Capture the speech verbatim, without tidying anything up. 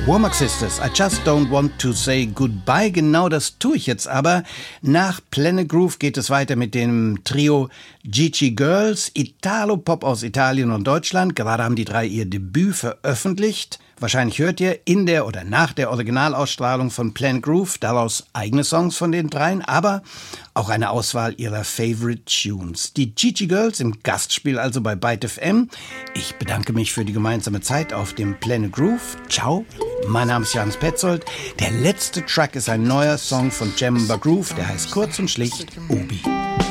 Womack Sisters, I just don't want to say goodbye. Genau das tue ich jetzt aber. Nach Planet Groove geht es weiter mit dem Trio Gigi Girls, Italo-Pop aus Italien und Deutschland. Gerade haben die drei ihr Debüt veröffentlicht. Wahrscheinlich hört ihr in der oder nach der Originalausstrahlung von Planet Groove daraus eigene Songs von den dreien, aber auch eine Auswahl ihrer Favorite Tunes. Die Gigi Girls im Gastspiel also bei Byte F M. Ich bedanke mich für die gemeinsame Zeit auf dem Planet Groove. Ciao, mein Name ist Johannes Petzold. Der letzte Track ist ein neuer Song von Jemba Groove, der heißt kurz und schlicht Obi.